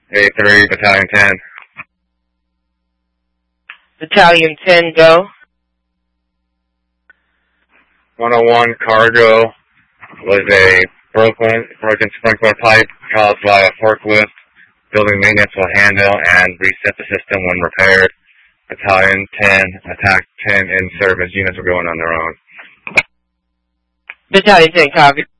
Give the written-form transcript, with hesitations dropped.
A3, Battalion 10. Battalion 10, go. 101 cargo was a broken sprinkler pipe caused by a forklift. Building maintenance will handle and reset the system when repaired. Battalion 10, attack 10 in service. Units are going on their own. Battalion 10, copy.